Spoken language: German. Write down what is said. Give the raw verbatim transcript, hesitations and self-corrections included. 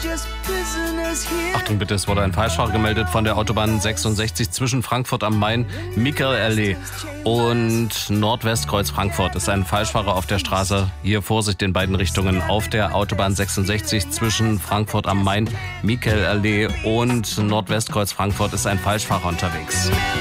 Achtung bitte, es wurde ein Falschfahrer gemeldet von der Autobahn sechsundsechzig zwischen Frankfurt am Main, Michaelallee und Nordwestkreuz Frankfurt. Ist ein Falschfahrer auf der Straße. Hier Vorsicht in beiden Richtungen auf der Autobahn sechsundsechzig zwischen Frankfurt am Main, Michaelallee und Nordwestkreuz Frankfurt ist ein Falschfahrer unterwegs.